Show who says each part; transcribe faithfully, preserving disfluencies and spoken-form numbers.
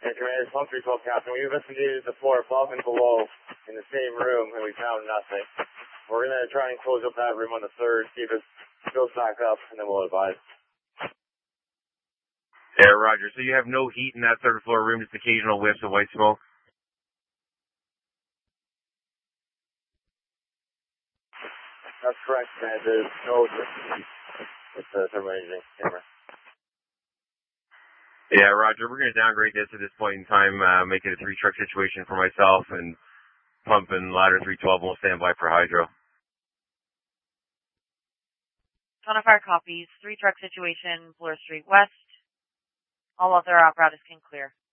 Speaker 1: And Commander, Pump three twelve Captain, we investigated the floor above and below in the same room, and we found nothing. We're going to try and close up that room on the third, see if it fills back up, and then we'll advise.
Speaker 2: Yeah, roger. So you have no heat in that third floor room, just occasional whiffs of white smoke?
Speaker 1: That's correct, man. There's no heat with the thermal imaging camera.
Speaker 2: Yeah, roger. We're going to downgrade this at this point in time, uh, make it a three-truck situation for myself, and Pump and Ladder three twelve will stand by for hydro.
Speaker 3: Ton of fire copies. Three-truck situation, Bloor Street West. All other apparatus can clear.